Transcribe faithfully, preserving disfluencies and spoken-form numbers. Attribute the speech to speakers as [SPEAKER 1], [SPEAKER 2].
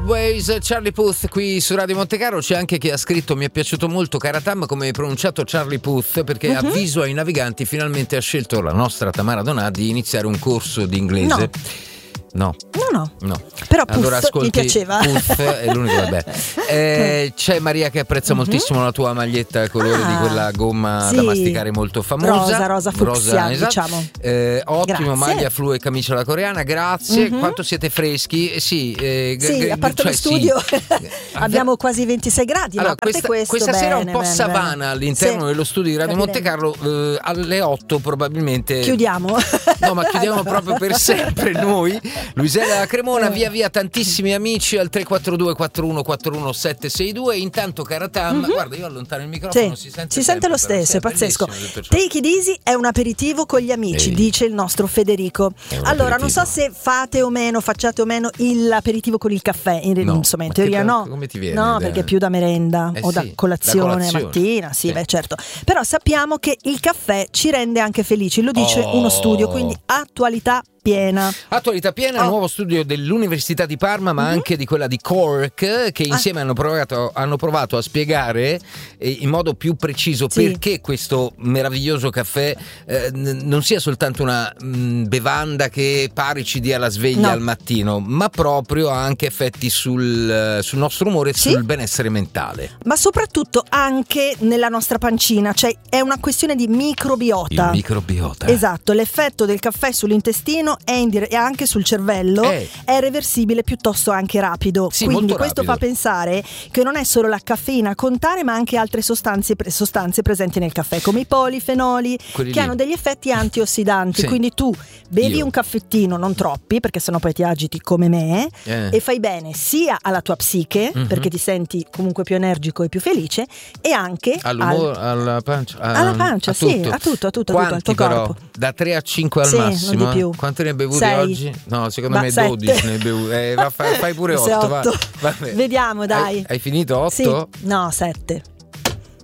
[SPEAKER 1] Always, Charlie Puth qui su Radio Montecarlo. C'è anche chi ha scritto: mi è piaciuto molto Karatam come hai pronunciato Charlie Puth, perché uh-huh. avviso ai naviganti, finalmente ha scelto la nostra Tamara Donà di iniziare un corso di inglese.
[SPEAKER 2] No.
[SPEAKER 1] No.
[SPEAKER 2] No, no.
[SPEAKER 1] no.
[SPEAKER 2] Però Puff
[SPEAKER 1] allora ascolti,
[SPEAKER 2] mi piaceva.
[SPEAKER 1] Puff è l'unico, vabbè. Eh, c'è Maria che apprezza uh-huh. moltissimo la tua maglietta a colore ah, di quella gomma
[SPEAKER 2] sì.
[SPEAKER 1] da masticare molto famosa.
[SPEAKER 2] Rosa, rosa fucsia, rosa, esatto. diciamo.
[SPEAKER 1] Eh, ottimo,
[SPEAKER 2] grazie.
[SPEAKER 1] maglia flu e camicia alla coreana, grazie. Uh-huh. Quanto siete freschi? Eh, sì, eh,
[SPEAKER 2] sì g- a parte
[SPEAKER 1] cioè,
[SPEAKER 2] lo studio
[SPEAKER 1] sì.
[SPEAKER 2] abbiamo quasi ventisei gradi.
[SPEAKER 1] Allora,
[SPEAKER 2] ma a parte
[SPEAKER 1] questa,
[SPEAKER 2] questo,
[SPEAKER 1] questa
[SPEAKER 2] bene,
[SPEAKER 1] sera un po'
[SPEAKER 2] bene,
[SPEAKER 1] savana
[SPEAKER 2] bene.
[SPEAKER 1] all'interno
[SPEAKER 2] sì.
[SPEAKER 1] dello studio di Radio Montecarlo, eh, alle otto probabilmente
[SPEAKER 2] chiudiamo.
[SPEAKER 1] No, ma chiudiamo proprio per sempre noi. Luisella da Cremona, via via tantissimi amici al tre quattro due quattro uno quattro uno sette sei due. Intanto Karatam, mm-hmm. guarda, io allontano il microfono,
[SPEAKER 2] sì.
[SPEAKER 1] si sente
[SPEAKER 2] si
[SPEAKER 1] sempre,
[SPEAKER 2] sente lo stesso, è pazzesco. Take it easy è un aperitivo con gli amici, Ehi. dice il nostro Federico. Allora, aperitivo. Non so se fate o meno, facciate o meno l'aperitivo con il caffè, in,
[SPEAKER 1] no,
[SPEAKER 2] insomma, in teoria no.
[SPEAKER 1] Come ti viene?
[SPEAKER 2] No, perché è più da merenda
[SPEAKER 1] eh
[SPEAKER 2] o da
[SPEAKER 1] sì,
[SPEAKER 2] colazione,
[SPEAKER 1] da colazione
[SPEAKER 2] mattina, sì,
[SPEAKER 1] sì,
[SPEAKER 2] beh, certo. Però sappiamo che il caffè ci rende anche felici, lo dice
[SPEAKER 1] oh.
[SPEAKER 2] uno studio, quindi attualità piena.
[SPEAKER 1] Attualità piena,
[SPEAKER 2] oh.
[SPEAKER 1] nuovo studio dell'Università di Parma, ma mm-hmm. anche di quella di Cork, che insieme ah. hanno, provato, hanno provato a spiegare eh, in modo più preciso sì. perché questo meraviglioso caffè eh, n- non sia soltanto una mh, bevanda che pare ci dia la sveglia
[SPEAKER 2] no.
[SPEAKER 1] al mattino, ma proprio ha anche effetti sul, sul nostro umore e sì? sul benessere mentale.
[SPEAKER 2] Ma soprattutto anche nella nostra pancina, cioè è una questione di microbiota.
[SPEAKER 1] Il microbiota.
[SPEAKER 2] Esatto, l'effetto del caffè sull'intestino è indire- e anche sul cervello
[SPEAKER 1] eh.
[SPEAKER 2] è reversibile piuttosto anche rapido.
[SPEAKER 1] Sì,
[SPEAKER 2] quindi questo
[SPEAKER 1] rapido.
[SPEAKER 2] fa pensare che non è solo la caffeina a contare, ma anche altre sostanze, pre- sostanze presenti nel caffè, come i polifenoli,
[SPEAKER 1] Quelli
[SPEAKER 2] che
[SPEAKER 1] lì.
[SPEAKER 2] hanno degli effetti antiossidanti.
[SPEAKER 1] Sì.
[SPEAKER 2] Quindi tu bevi
[SPEAKER 1] Io.
[SPEAKER 2] un caffettino, non troppi, perché sennò poi ti agiti come me,
[SPEAKER 1] eh.
[SPEAKER 2] e fai bene sia alla tua psiche,
[SPEAKER 1] mm-hmm.
[SPEAKER 2] perché ti senti comunque più energico e più felice, e anche
[SPEAKER 1] all'umore,
[SPEAKER 2] al...
[SPEAKER 1] alla pancia, a,
[SPEAKER 2] alla pancia,
[SPEAKER 1] a
[SPEAKER 2] sì,
[SPEAKER 1] tutto.
[SPEAKER 2] a tutto, a tutto,
[SPEAKER 1] Quanti
[SPEAKER 2] a tutto, al tuo
[SPEAKER 1] però?
[SPEAKER 2] corpo.
[SPEAKER 1] Da tre a cinque al
[SPEAKER 2] sì,
[SPEAKER 1] massimo.
[SPEAKER 2] non di più.
[SPEAKER 1] Quanti ne hai bevuti
[SPEAKER 2] Sei.
[SPEAKER 1] oggi? No, secondo
[SPEAKER 2] Ma
[SPEAKER 1] me
[SPEAKER 2] sette.
[SPEAKER 1] dodici ne hai bevuti. Eh, va, fai, fai pure otto. Va.
[SPEAKER 2] Vediamo, dai.
[SPEAKER 1] Hai, hai finito otto?
[SPEAKER 2] Sì. No, sette.